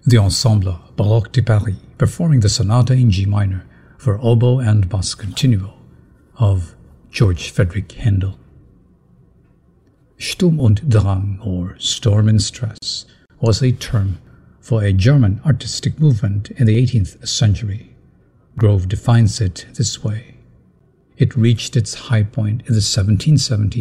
The Ensemble Baroque de Paris performing the Sonata in G minor for oboe and bass continuo of George Frederick Handel. Sturm und Drang, or storm and stress, was a term for a German artistic movement in the 18th century. Grove defines it this way. It reached its high point in the 1770s